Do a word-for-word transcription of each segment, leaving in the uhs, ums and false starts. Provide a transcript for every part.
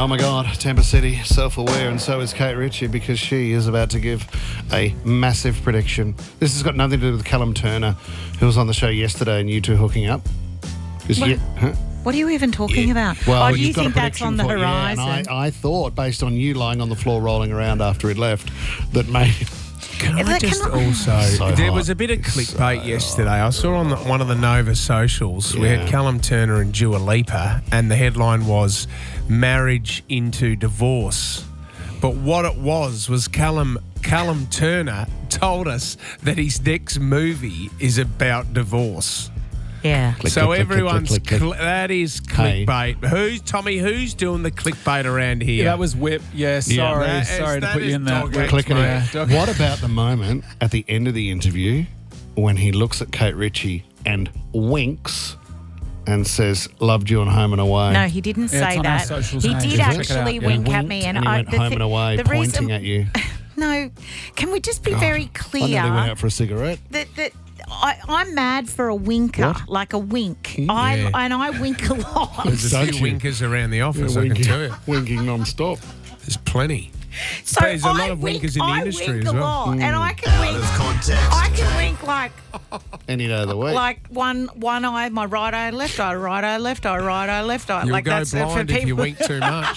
Oh my God, Tampa City, self-aware, and so is Kate Ritchie because she is about to give a massive prediction. This has got nothing to do with Callum Turner, who was on the show yesterday and you two hooking up. What, you, huh? what are you even talking Yeah. about? Well, oh, do you you've got a think that's prediction on the for it, yeah, and horizon? I, I thought, based on you lying on the floor rolling around after it left, that maybe... Can I That just cannot- also... So there hot. was a bit of clickbait yesterday. I saw on the, one of the Nova socials, we Yeah. had Callum Turner and Dua Lipa, and the headline was Marriage into Divorce. But what it was was Callum Callum Turner told us that his next movie is about divorce. yeah. Click, so click, click, everyone's click, click, click. cl- that is Hey. clickbait. Who's Tommy? Who's doing the clickbait around here? Yeah, that was Whip. Yeah, sorry. That is- sorry to that put you is in that. dog Whip. X, Clicking mate. it. Dog- What about the moment at the end of the interview when he looks at Kate Ritchie and winks and says, "Loved you on Home and Away"? No, he didn't Yeah, it's say on our that. socials, He mate. did Check it out. actually Yeah. wink He at me, winked and, and he I, went the home thi- and away, the pointing reason, at you. No, can we just be God, very I clear? nearly went out for a cigarette. that, that I, I'm mad for a winker, What? like a wink. I Yeah. and I wink a lot. There's a Don't few you? winkers around the office, I can winking, tell you. winking non-stop. There's plenty. So There's a lot I of wink, winkers in the I industry wink as a well. lot, and I can wink. I can wink like Any day of the week. like one one eye, my right eye, left eye, right eye, left eye, right eye, left eye. You'll like go that's uh, for blind if you people. wink too much.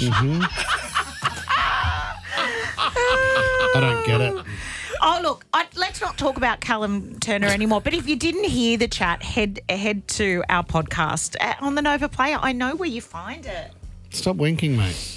I don't get it. Oh, look, I, let's not talk about Callum Turner anymore. But if you didn't hear the chat, head head to our podcast uh, on the Nova Player. I know where you find it. Stop winking, mate.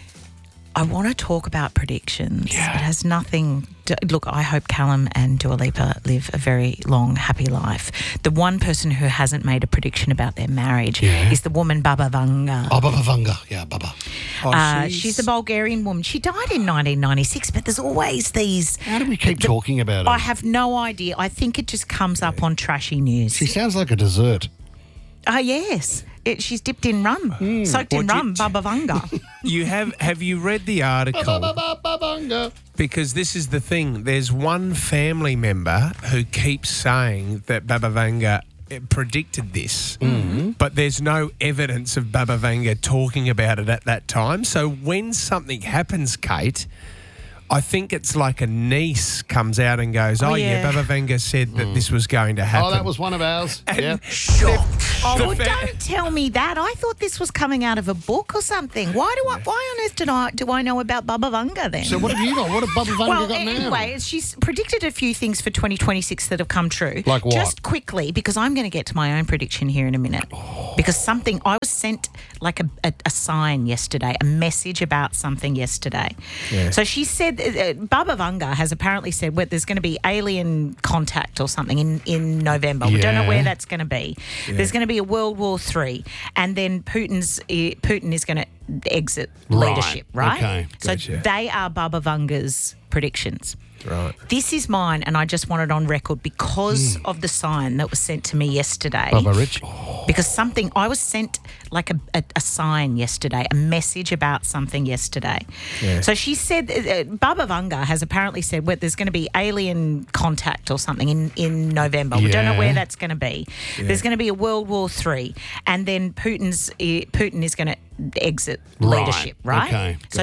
I want to talk about predictions. It has nothing to, look, I hope Callum and Dua Lipa live a very long, happy life. The one person who hasn't made a prediction about their marriage Yeah. is the woman Baba Vanga. Oh, Baba Vanga. Yeah, Baba. Oh, Uh, she's a Bulgarian woman. She died in nineteen ninety-six, but there's always these... How do we keep talking about I it? have no idea. I think it just comes up on trashy news. She sounds like a dessert. Oh, yes. It, she's dipped in rum, soaked in Well, rum, do you- Baba Vanga. You have have you read the article? Baba Vanga. Because this is the thing. There's one family member who keeps saying that Baba Vanga predicted this, but there's no evidence of Baba Vanga talking about it at that time. So when something happens, Kate, I think it's like a niece comes out and goes, "Oh, Oh, yeah, yeah. Baba Vanga said that this was going to happen." Oh, that was one of ours. And Yeah. Oh, the well, fa- don't tell me that. I thought this was coming out of a book or something. Why do I? Why on earth did I do I know about Baba Vanga then? So what have you got? What have Baba Vanga well, got now? anyway, she's predicted a few things for twenty twenty-six that have come true. Like what? Just quickly, because I'm going to get to my own prediction here in a minute. Because something, I was sent like a, a, a sign yesterday, a message about something yesterday. So she said, uh, Baba Vanga has apparently said well, there's going to be alien contact or something in, in November. We don't know Yeah. where that's going to be. There's going to be a World War Three, and then Putin's uh, Putin is going to exit Right. leadership, right? Okay. So Gotcha. they are Baba Vanga's predictions. Right. This is mine, and I just want it on record because of the sign that was sent to me yesterday. Baba Rich. Because something, I was sent like a, a, a sign yesterday, a message about something yesterday. So she said, uh, Baba Vanga has apparently said well, there's going to be alien contact or something in, in November. We don't know Yeah. where that's going to be. There's going to be a World War Three, and then Putin's uh, Putin is going to exit Right. leadership, right? Okay. So